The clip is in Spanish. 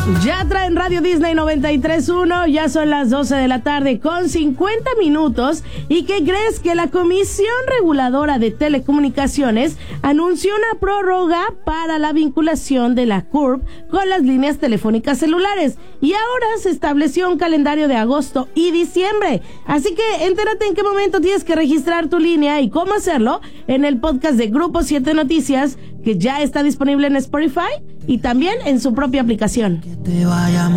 Ya traen Radio Disney 93.1, ya son las 12 de la tarde con 50 minutos. ¿Y qué crees? Que la Comisión Reguladora de Telecomunicaciones anunció una prórroga para la vinculación de la CURP con las líneas telefónicas celulares. Y ahora se estableció un calendario de agosto y diciembre. Así que entérate en qué momento tienes que registrar tu línea y cómo hacerlo en el podcast de Grupo 7 Noticias, que ya está disponible en Spotify y también en su propia aplicación.